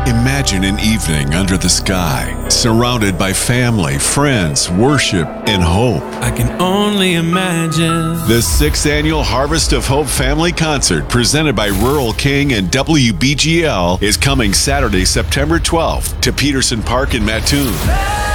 Imagine an evening under the sky, surrounded by family, friends, worship, and hope. I can only imagine. The 6th Annual Harvest of Hope Family Concert, presented by Rural King and WBGL, is coming Saturday, September 12th to Peterson Park in Mattoon.